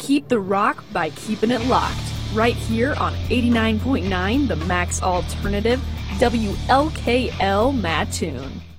Keep the rock by keeping it locked. Right here on 89.9, the Max Alternative, WLKL Mattoon.